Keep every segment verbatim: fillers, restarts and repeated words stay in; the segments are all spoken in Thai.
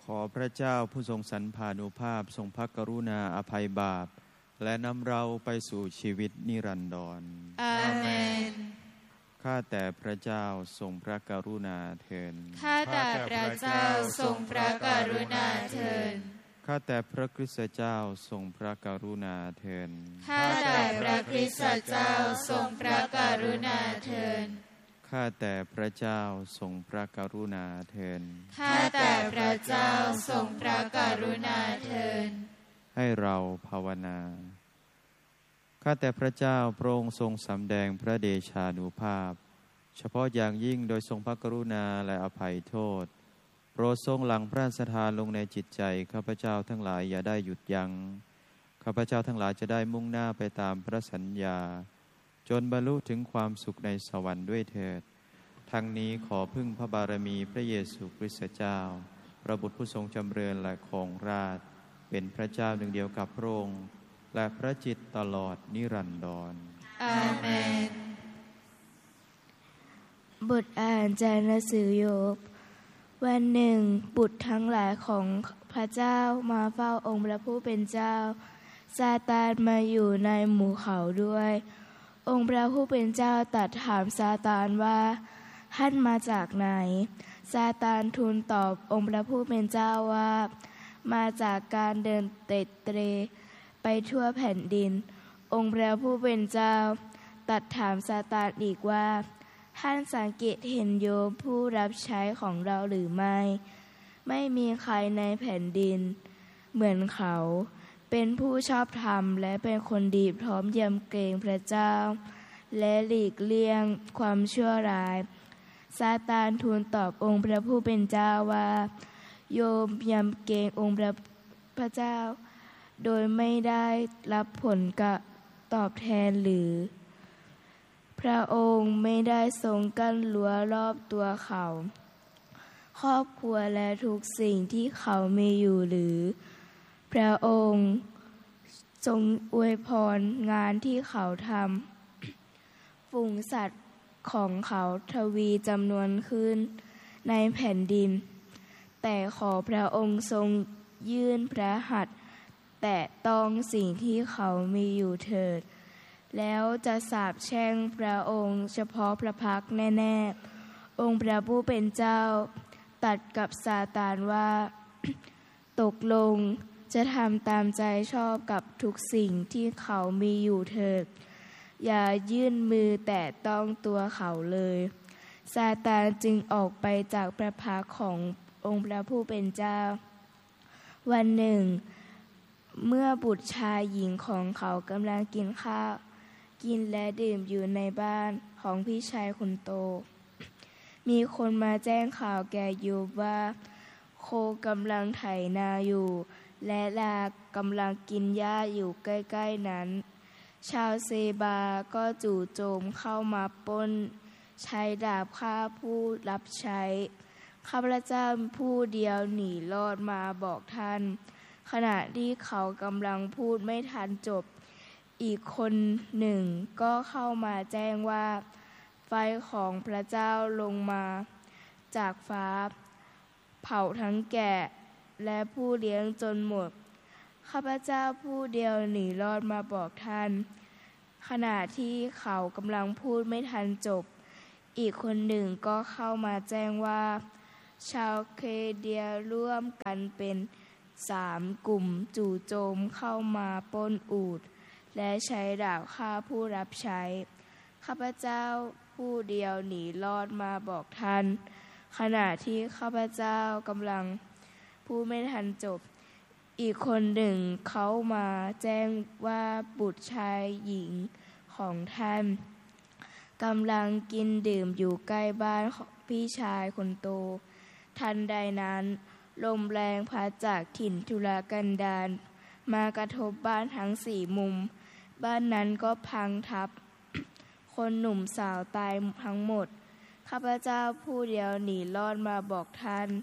ขอพระเจ้าผู้ทรงสรรพานุภาพทรงพระกรุณาอภัยบาปและนำเราไปสู่ชีวิตนิรันดรอาเมนข้าแต่พระเจ้าทรงพระกรุณาเถิดข้าแต่พระเจ้าทรงพระกรุณาเถิดข้าแต่พระคริสต์เจ้าทรงพระกรุณาเถิดข้าแต่พระคริสต์เจ้าทรงพระกรุณาเถิดข้าแต่พระเจ้าทรงพระกรุณาเถิดข้าแต่พระเจ้าทรงพระกรุณาเถิดให้เราภาวนาข้าแต่พระเจ้าพระองค์ทรงสำแดงพระเดชานุภาพเฉพาะอย่างยิ่งโดยทรงพระกรุณาและอภัยโทษโปรดทรงหลั่งพระราชทานลงในจิตใจข้าพเจ้าทั้งหลายอย่าได้หยุดยัง้งข้าพเจ้าทั้งหลายจะได้มุ่งหน้าไปตามพระสัญญาจนบรรลุถึงความสุขในสวรรค์ด้วยเถิดทั้งนี้ขอพึ่งพระบารมีพระเยซูคริสต์เจ้าพระบุตรผู้ทรงจำเริญและครองราชย์เป็นพระเจ้าหนึ่งเดียวกับพระองค์และพระจิตตลอดนิรันดรอาเมนบทอ่านจากหนังสือโยบวันหนึ่งบุตรทั้งหลายของพระเจ้ามาเฝ้าองค์พระผู้เป็นเจ้าซาตานมาอยู่ในหมู่เขาด้วยองค์พระผู้เป็นเจ้าตรัสถามซาตานว่าท่านมาจากไหนซาตานทูลตอบองค์พระผู้เป็นเจ้าว่ามาจากการเดินเตร็ดเตร่ไปทั่วแผ่นดินองค์พระผู้เป็นเจ้าตรัสถามซาตานอีกว่าท่านสังเกตเห็นโยบผู้รับใช้ของเราหรือไม่ไม่มีใครในแผ่นดินเหมือนเขาเป็นผู้ชอบธรรมและเป็นคนดีพร้อมยำเกรงพระเจ้าและหลีกเลี่ยงความชั่วร้ายซาตานทูลตอบองค์พระผู้เป็นเจ้าว่าโยบยำเกรงองค์พระเจ้าโดยไม่ได้รับผลกตอบแทนหรือพระองค์ไม่ได้ทรงกั้นรั้วรอบตัวเขาครอบครัวและทุกสิ่งที่เขามีอยู่หรือพระองค์ทรงอวยพรงานที่เขาทำฝูงสัตว์ของเขาทวีจำนวนขึ้นในแผ่นดินแต่ขอพระองค์ทรงยื่นพระหัตถ์แตะต้องสิ่งที่เขามีอยู่เถิดแล้วจะสาปแช่งพระองค์เฉพาะพระพักแน่ๆองค์พระผู้เป็นเจ้าตรัสกับซาตานว่า ตกลงจะทำตามใจชอบกับทุกสิ่งที่เขามีอยู่เถิดอย่ายื่นมือแตะต้องตัวเขาเลยซาตานจึงออกไปจากพระพักขององค์พระผู้เป็นเจ้าวันหนึ่งเมื่อบุตรชายหญิงของเขากำลังกินข้าวกินและดื่มอยู่ในบ้านของพี่ชายคนโตมีคนมาแจ้งข่าวแก่โยบว่าโคกำลังไถนาอยู่และลากำลังกินหญ้าอยู่ใกล้ๆนั้นชาวเซบาก็จู่โจมเข้ามาปล้นใช้ดาบฆ่าผู้รับใช้ข้าพเจ้าผู้เดียวหนีรอดมาบอกท่านขณะที่เขากำลังพูดไม่ทันจบอีกคนหนึ่งก็เข้ามาแจ้งว่าไฟของพระเจ้าลงมาจากฟ้าเผาทั้งแกะและผู้เลี้ยงจนหมดข้าพเจ้าผู้เดียวหนีรอดมาบอกท่านขณะที่เขากำลังพูดไม่ทันจบอีกคนหนึ่งก็เข้ามาแจ้งว่าชาวเคเดียร่วมกันเป็นสามกลุ่มจู่โจมเข้ามาปล้นอูฐและใช้ดาบฆ่าผู้รับใช้ข้าพเจ้าผู้เดียวหนีรอดมาบอกท่านขณะที่ข้าพเจ้ากำลังพูดไม่ทันจบอีกคนหนึ่งเขามาแจ้งว่าบุตรชายหญิงของท่านกำลังกินดื่มอยู่ใกล้บ้านของพี่ชายคนโตทันใดนั้นลมแรงพัดจากถิ่นทุรกันดารมากระทบบ้านทั้งสี่มุมบ้านนั้นก็พังทับคนหนุ่มสาวตายทั้งหมดข้าพเจ้าผู้เดียวหนีรอดมาบอกท่าน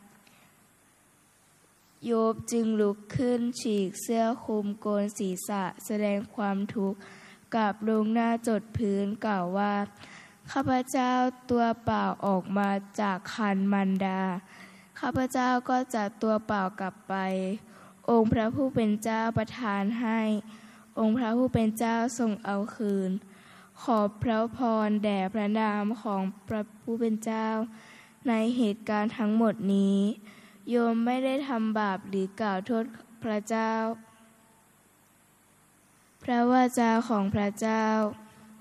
โยบจึงลุกขึ้นฉีกเสื้อคลุมโกนศีรษะแสดงความทุกข์กับลงหน้าจดพื้นกล่าวว่าข้าพเจ้าตัวเปล่าออกมาจากครรภ์มารดาข้าพเจ้าก็จะตัวเปล่ากลับไปองค์พระผู้เป็นเจ้าประทานให้องค์พระผู้เป็นเจ้าทรงเอาคืนขอพระพรแด่พระนามของพระผู้เป็นเจ้าในเหตุการณ์ทั้งหมดนี้โยมไม่ได้ทำบาปหรือกล่าวโทษพระเจ้าพระวาจาของพระเจ้า